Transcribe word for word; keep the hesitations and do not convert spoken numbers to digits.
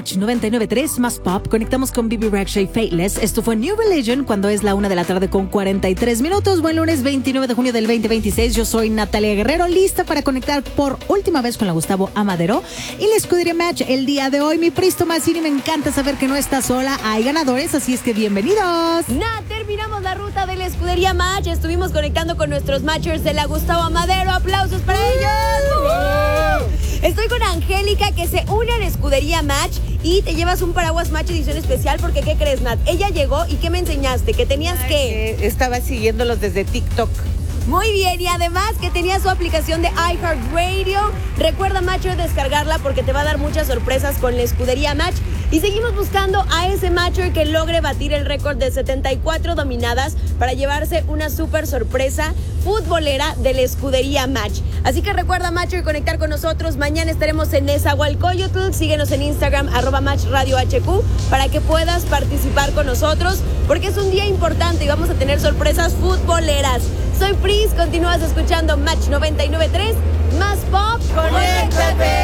Match noventa y nueve punto tres más pop. Conectamos con Bibi Rexha y Fateless. Esto fue New Religion cuando es la una de la tarde con cuarenta y tres minutos. Buen lunes veintinueve de junio del veinte veintiséis. Yo soy Natalia Guerrero, lista para conectar por última vez con la Gustavo Amadero y la Escudería Match el día de hoy. Mi Pristo Mazzini, me encanta saber que no está sola. Hay ganadores, así es que bienvenidos. Nat, terminamos la ruta de la Escudería Match. Estuvimos conectando con nuestros matchers de la Gustavo Amadero. Aplausos para ellos. Estoy con Angélica, que se une a la Escudería Match y te llevas un paraguas Match edición especial porque, ¿qué crees, Nat? Ella llegó y ¿qué me enseñaste? Que tenías Ay, que... que estaba siguiéndolos desde TikTok. Muy bien, y además que tenía su aplicación de iHeartRadio. Recuerda, Matcher, descargarla porque te va a dar muchas sorpresas con la Escudería Match. Y seguimos buscando a ese Matcher que logre batir el récord de setenta y cuatro dominadas para llevarse una súper sorpresa futbolera de la Escudería Match. Así que recuerda, Matcher, conectar con nosotros. Mañana estaremos en Nezahualcóyotl. Síguenos en Instagram, arroba Match Radio H Q, para que puedas participar con nosotros, porque es un día importante y vamos a tener sorpresas futboleras. Soy Pris, continúas escuchando Match noventa y nueve punto tres, más pop. ¡Conéctate!